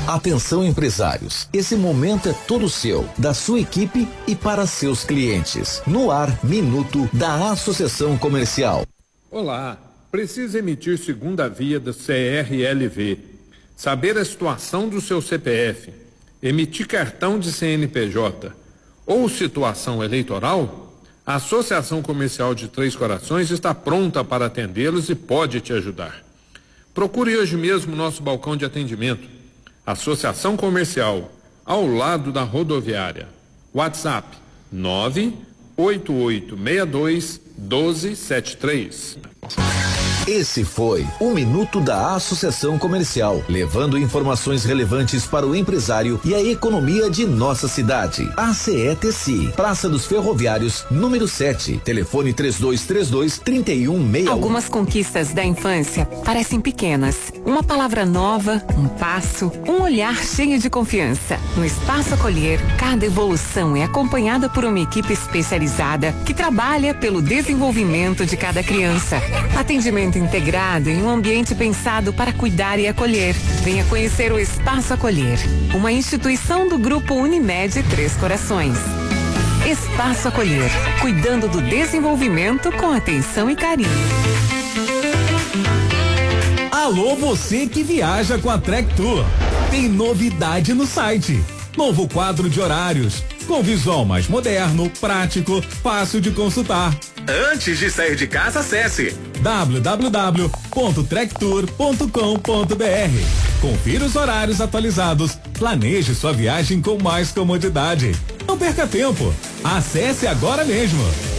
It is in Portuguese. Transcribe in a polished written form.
Atenção empresários, esse momento é todo seu, da sua equipe e para seus clientes. No ar, Minuto da Associação Comercial. Olá, precisa emitir segunda via da CRLV, saber a situação do seu CPF, emitir cartão de CNPJ ou situação eleitoral? A Associação Comercial de Três Corações está pronta para atendê-los e pode te ajudar. Procure hoje mesmo nosso balcão de atendimento. Associação Comercial, ao lado da rodoviária. WhatsApp 98862-1273. Esse foi o Minuto da Associação Comercial, levando informações relevantes para o empresário e a economia de nossa cidade. ACETC, Praça dos Ferroviários, número 7, telefone 3232-3161. Algumas conquistas da infância parecem pequenas. Uma palavra nova, um passo, um olhar cheio de confiança. No Espaço Acolher, cada evolução é acompanhada por uma equipe especializada que trabalha pelo desenvolvimento de cada criança. Atendimento integrado em um ambiente pensado para cuidar e acolher. Venha conhecer o Espaço Acolher, uma instituição do Grupo Unimed Três Corações. Espaço Acolher, cuidando do desenvolvimento com atenção e carinho. Alô, você que viaja com a Trek Tour. Tem novidade no site. Novo quadro de horários, com visual mais moderno, prático, fácil de consultar. Antes de sair de casa, acesse www.trektour.com.br. Confira os horários atualizados, planeje sua viagem com mais comodidade. Não perca tempo, acesse agora mesmo.